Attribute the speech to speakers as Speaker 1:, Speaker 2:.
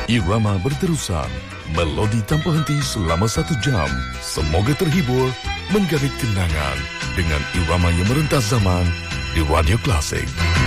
Speaker 1: Irama berterusan, melodi tanpa henti selama 1 jam. Semoga terhibur, menggait kenangan dengan irama yang merentas zaman di Radio Klasik.